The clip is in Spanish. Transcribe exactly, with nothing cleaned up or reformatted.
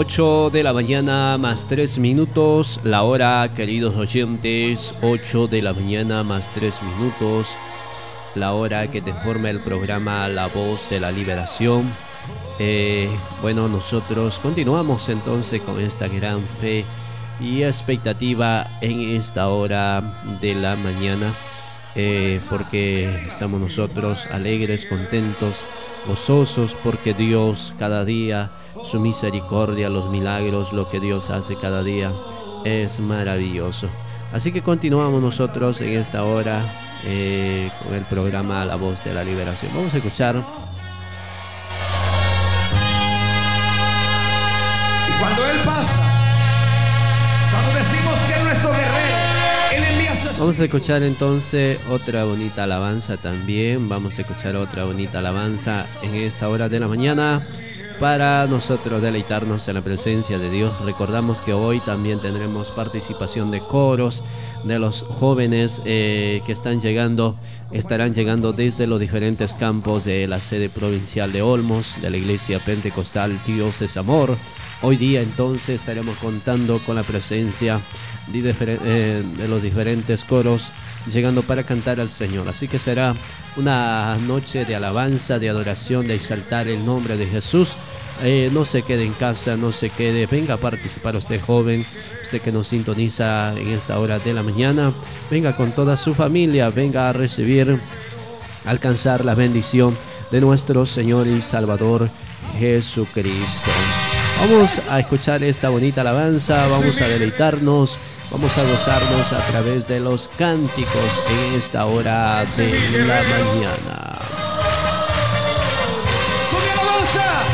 ocho de la mañana más tres minutos, la hora, queridos oyentes, ocho de la mañana más tres minutos, la hora que te forma el programa La Voz de la Liberación. Eh, bueno, nosotros continuamos entonces con esta gran fe y expectativa en esta hora de la mañana, eh, porque estamos nosotros alegres, contentos, gozosos, porque Dios cada día, su misericordia, los milagros, lo que Dios hace cada día es maravilloso. Así que continuamos nosotros en esta hora eh, con el programa La Voz de la Liberación. Vamos a escuchar. Y cuando Él pasa, cuando decimos que es nuestro guerrero, Él envía su... Vamos a escuchar entonces otra bonita alabanza también. Vamos a escuchar otra bonita alabanza en esta hora de la mañana para nosotros deleitarnos en la presencia de Dios. Recordamos que hoy también tendremos participación de coros de los jóvenes eh, que están llegando, estarán llegando desde los diferentes campos de la sede provincial de Olmos, de la Iglesia Pentecostal Dios es Amor. Hoy día entonces estaremos contando con la presencia de, eh, de los diferentes coros llegando para cantar al Señor. Así que será una noche de alabanza, de adoración, de exaltar el nombre de Jesús. Eh, no se quede en casa, no se quede, venga a participar usted joven, usted que nos sintoniza en esta hora de la mañana, venga con toda su familia, venga a recibir, alcanzar la bendición de nuestro Señor y Salvador Jesucristo. Vamos a escuchar esta bonita alabanza, vamos a deleitarnos, vamos a gozarnos a través de los cánticos en esta hora de la mañana.